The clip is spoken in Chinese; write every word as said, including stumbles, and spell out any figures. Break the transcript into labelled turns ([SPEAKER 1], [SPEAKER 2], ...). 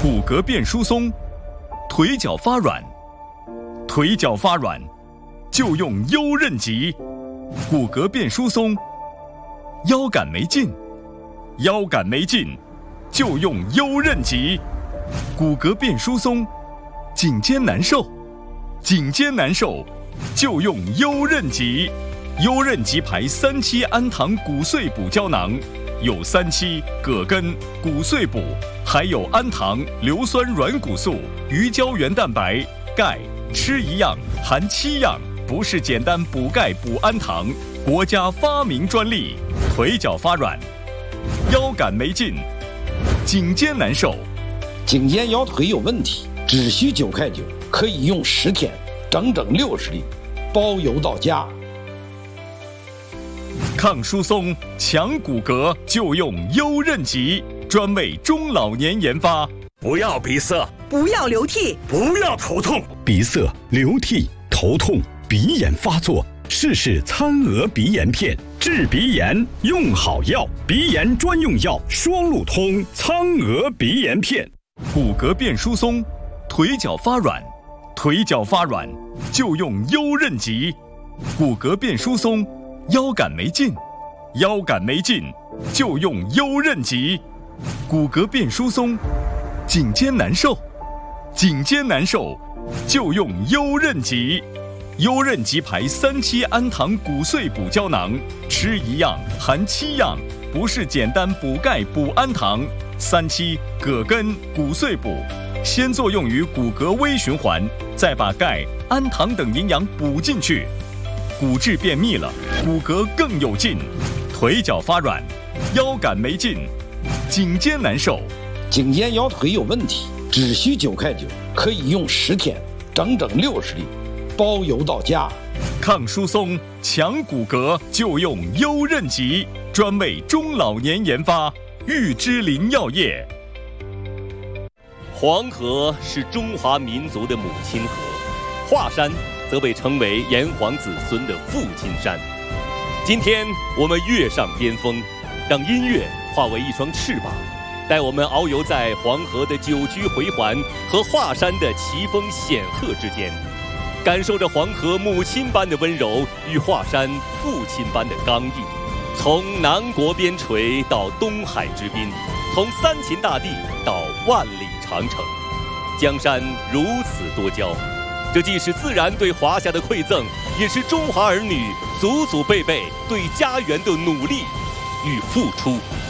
[SPEAKER 1] 骨骼变疏松，腿脚发软，腿脚发软就用优韧脊；骨骼变疏松，腰杆没劲，腰杆没劲就用优韧脊；骨骼变疏松，颈肩难受，颈肩难受就用优韧脊。优韧脊牌三七氨糖骨碎补胶囊，有三七、葛根、骨碎补，还有氨糖、硫酸软骨素、鱼胶原蛋白、钙，吃一样含七样，不是简单补钙补氨糖，国家发明专利。腿脚发软，腰杆没劲，颈肩难受，
[SPEAKER 2] 颈肩腰腿有问题，只需九块九，可以用十天，整整六十粒，包邮到家。
[SPEAKER 1] 抗疏松、强骨骼就用优韧脊，专为中老年研发。
[SPEAKER 3] 不要鼻塞，
[SPEAKER 4] 不要流涕，
[SPEAKER 3] 不要头痛。
[SPEAKER 5] 鼻塞、流涕、头痛、鼻炎发作，试试餐鹅鼻炎片，治鼻炎用好药，鼻炎专用药双路通餐鹅鼻炎片。
[SPEAKER 1] 骨骼变疏松，腿脚发软，腿脚发软就用优韧脊；骨骼变疏松，腰杆没劲，腰杆没劲就用优韧脊；骨骼变疏松，颈肩难受，颈肩难受就用优韧脊。优韧脊牌三七氨糖骨碎补胶囊，吃一样含七样，不是简单补钙补氨糖。三七、葛根、骨碎补，先作用于骨骼微循环，再把钙、氨糖等营养补进去。骨质变密了，骨骼更有劲，腿脚发软，腰杆没劲，颈肩难受，
[SPEAKER 2] 颈肩腰腿有问题，只需九块九，可以用十天，整整六十粒，包邮到家。
[SPEAKER 1] 抗疏松、强骨骼就用优韧脊，专为中老年研发。玉芝林药业。
[SPEAKER 6] 黄河是中华民族的母亲河，华山则被称为炎黄子孙的父亲山。今天我们跃上巅峰，让音乐化为一双翅膀，带我们遨游在黄河的九曲回环和华山的奇峰显赫之间，感受着黄河母亲般的温柔与华山父亲般的刚毅。从南国边陲到东海之滨，从三秦大地到万里长城，江山如此多娇。这既是自然对华夏的馈赠，也是中华儿女祖祖辈辈对家园的努力与付出。